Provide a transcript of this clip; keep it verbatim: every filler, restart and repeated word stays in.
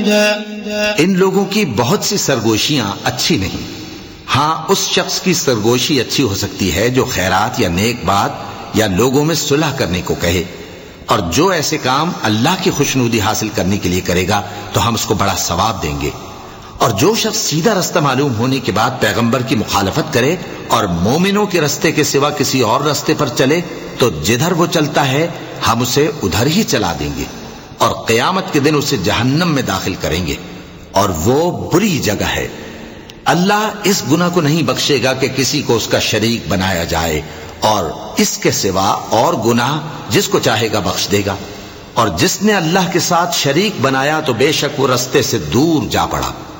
इन लोगों की बहुत सी सरगोशियां अच्छी नहीं। हाँ, उस शख्स की सरगोशी अच्छी हो सकती है जो खैरात या नेक बात या लोगों में सुलह करने को कहे, और जो ऐसे काम अल्लाह की खुशनुदी हासिल करने के लिए करेगा तो हम उसको बड़ा सवाब देंगे। और जो शख्स सीधा रास्ता मालूम होने के बाद पैगंबर की मुखालफत करे और मोमिनों के रास्ते के सिवा किसी और रास्ते पर चले तो जिधर वो चलता है हम उसे उधर ही चला देंगे और क़यामत के दिन उसे जहन्नम में दाखिल करेंगे, और वो बुरी जगह है। अल्लाह इस गुनाह को नहीं बख्शेगा कि किसी को उसका शरीक बनाया जाए, और इसके सिवा और गुनाह जिसको चाहेगा बख्श देगा। और जिसने अल्लाह के साथ शरीक बनाया तो बेशक वो रास्ते से दूर जा पड़ा।